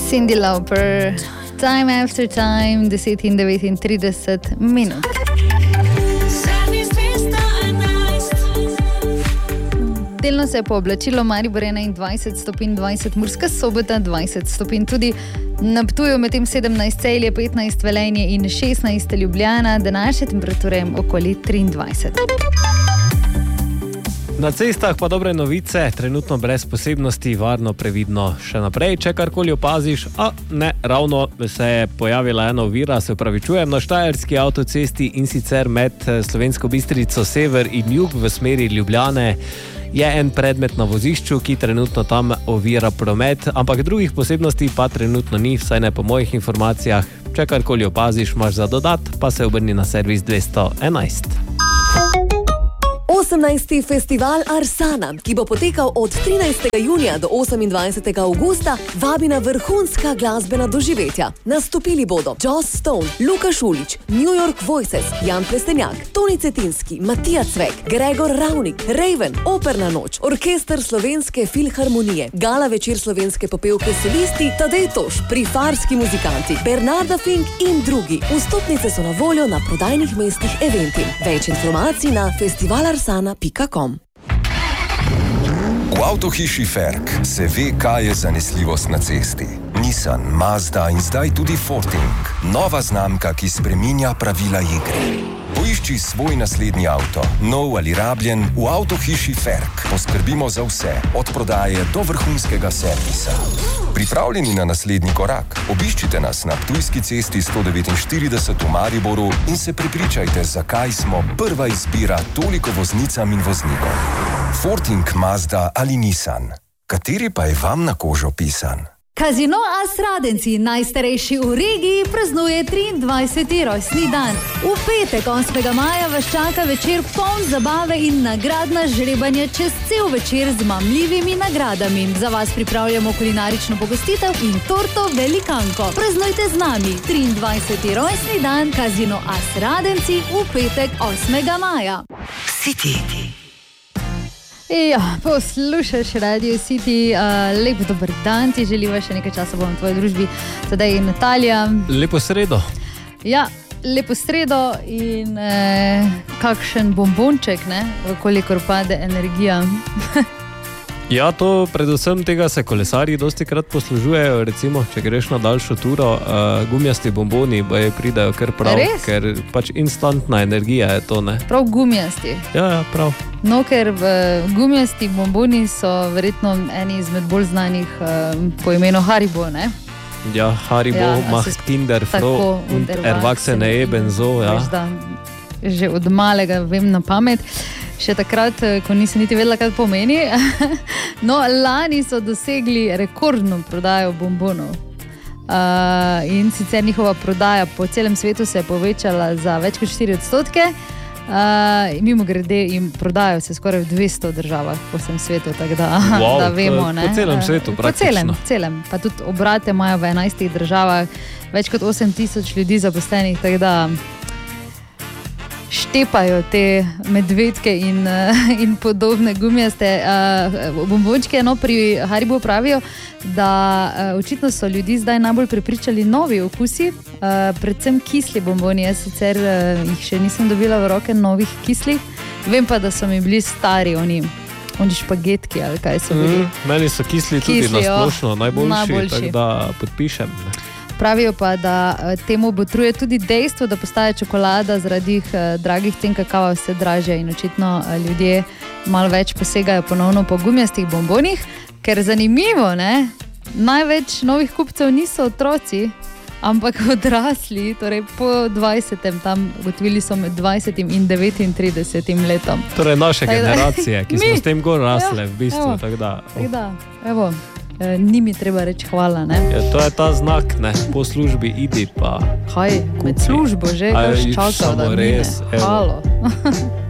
Cyndi Lauper, Time After Time, 10:39 minut. Delno se je pooblačilo, Maribor 21 stopinj, 20 Murska Sobota, 20 stopinj tudi na Ptuju, medtem 17 Celje, 15 Velenje in 16 Ljubljana, današnje temperature okoli 23. Na cestah pa dobre novice, trenutno brez posebnosti, varno, previdno še naprej, če karkoli opaziš, a ne, ravno se je pojavila ena ovira, se opravičujem, na Štajerski avtocesti in sicer med Slovensko Bistrico sever in jug v smeri Ljubljane je en predmet na vozišču, ki trenutno tam ovira promet, ampak drugih posebnosti pa trenutno ni, vsaj ne po mojih informacijah, če karkoli opaziš, imaš za dodat, pa se obrni na servis 211. 18. festival Arsana, ki bo potekal od 13. junija do 28. augusta, vabi na vrhunska glasbena doživetja. Nastopili bodo Joss Stone, Luka Šulić, New York Voices, Jan Plestenjak, Toni Cetinski, Matija Cvek, Gregor Ravnik, Raven, Operna noč, Orkester Slovenske filharmonije, gala večer slovenske popevke solisti, Tadej Toš, Prifarski muzikanti, Bernarda Fink in drugi. Vstopnice so na voljo na prodajnih mestih Eventim. Več informacij na festivalarsana.com. V avtohiši Ferk se ve, kaj je zanesljivost na cesti. Nissan, Mazda in zdaj tudi Forting. Nova znamka, ki spreminja pravila igre. Poišči svoj naslednji avto, nov ali rabljen, v avtohiši Ferk. Poskrbimo za vse, od prodaje do vrhunskega servisa. Pripravljeni na naslednji korak? Obiščite nas na Ptujski cesti 149 v Mariboru in se prepričajte, zakaj smo prva izbira toliko voznicam in voznikom. Forting, Mazda ali Nissan. Kateri pa je vam na kožo pisan? Casino As Radenci, najstarejši v regiji, praznuje 23. rojstni dan. V petek 8. maja vas čaka večer poln zabave in nagradna žrebanja čez cel večer z mamljivimi nagradami. Za vas pripravljamo kulinarično pogostitev in torto velikanko. Praznujte z nami 23. rojstni dan Casino As Radenci v petek 8. maja. City. Ja, poslušaš Radio City, lep dober dan, ti želiva še nekaj časa bom v tvoji družbi, sedaj Natalija. Lepo sredo. Ja, lepo sredo in kakšen bombonček, ne, kolikor pade energija. Ja, to predvsem tega se kolesarji dosti krat poslužujejo, recimo, če greš na daljšo turo, gumijasti bomboni pridejo kar prav. Res? Ker pač instantna energija je to, ne? Prav gumijasti. Ja, prav. No, ker gumijasti bomboni so verjetno eni izmed bolj znanih po imenu Haribo, ne? Ja, Haribo, macht Kinder froh und erwachsene ebenso, ja. Veš, da že od malega vem na pamet. Še takrat, ko nisem niti vedela, kaj pomeni. No, lani so dosegli rekordno prodajo bombonov. In sicer njihova prodaja po celem svetu se je povečala za več kot 4%. Mimo grede jim prodajo se skoraj v 200 državah po vsem svetu, tako da, wow, da vemo. Ne? Po celem svetu praktično. Po celem. Pa tudi obrate imajo v 11 državah, več kot 8000 ljudi zaposlenih, tako da štepajo te medvedke in podobne gumijaste bombončke. No, pri Haribo pravijo, da očitno so ljudi zdaj najbolj prepričali novi okusi, predvsem kisli bomboni. Jaz sicer jih še nisem dobila v roke novih kislih, vem pa, da so mi bili stari oni špagetki ali kaj so bili. Meni so kisli tudi nasplošno najboljši, tako da podpišem. Pravijo pa, da temu botruje tudi dejstvo, da postaja čokolada zaradi dragih cen kakava vse dražja in očitno ljudje malo več posegajo ponovno po gumijastih bombonih, ker zanimivo, ne? Največ novih kupcev niso otroci, ampak odrasli, torej po 20. tam ugotovili so med 20. in 39. letom. Torej naše generacije, ki smo s tem gor rasle v bistvu. Tako da, evo. Ni mi treba reči hvala, ne? Ja, to je ta znak, ne? Po službi idi pa. Kaj, med službo že, čakal, da mine. Halo.